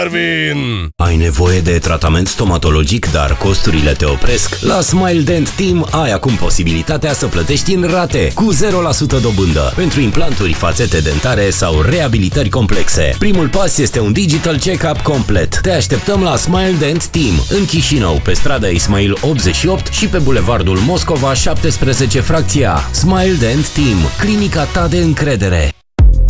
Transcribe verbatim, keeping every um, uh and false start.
Darwin! Ai nevoie de tratament stomatologic, dar costurile te opresc? La Smile Dent Team ai acum posibilitatea să plătești în rate, cu zero la sută dobândă, pentru implanturi, fațete dentare sau reabilitări complexe. Primul pas este un digital check-up complet. Te așteptăm la Smile Dent Team, în Chișinău, pe strada Ismail optzeci și opt și pe bulevardul Moscova șaptesprezece fracția. Smile Dent Team, clinica ta de încredere.